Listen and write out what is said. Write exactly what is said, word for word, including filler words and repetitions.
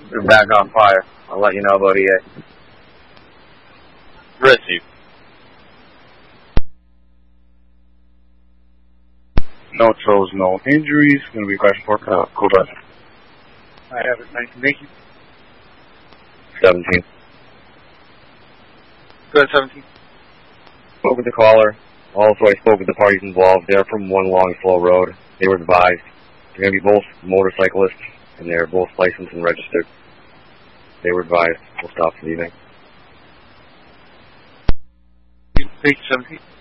They're back on fire. I'll let you know about E A. Received. No shows, no injuries. Going to be question for uh, Code Red. I have it. nineteen. Thank you. seventeen. Go ahead, seventeen. Spoke with the caller. Also, I spoke with the parties involved. They're from One Long Slow Road. They were advised. They're going to be both motorcyclists, and they're both licensed and registered. They were advised. We'll stop for the evening. Thank you, seventeen.